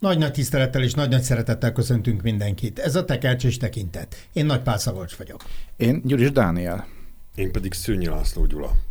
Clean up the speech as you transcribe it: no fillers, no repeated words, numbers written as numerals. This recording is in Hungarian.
Nagy-nagy tisztelettel és nagy-nagy szeretettel köszöntünk mindenkit. Ez a Tekercs és Tekintet. Én Nagy Pál Szabolcs vagyok. Én Gyuris Dániel. Én pedig Szőnyi László Gyula.